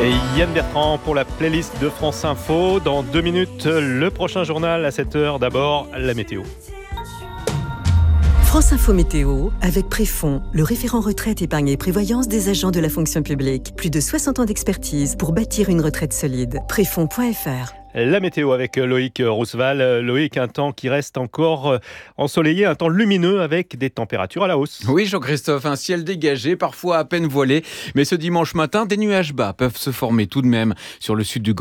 Et Yann Bertrand pour la playlist de France Info. Dans 2 minutes, le prochain journal à 7h. D'abord, la météo. France Info Météo avec Préfond, le référent retraite, épargne et prévoyance des agents de la fonction publique. Plus de 60 ans d'expertise pour bâtir une retraite solide. Préfond.fr. La météo avec Loïc Rousseval. Loïc, un temps qui reste encore ensoleillé, un temps lumineux avec des températures à la hausse. Oui, Jean-Christophe, un ciel dégagé, parfois à peine voilé. Mais ce dimanche matin, des nuages bas peuvent se former tout de même sur le sud du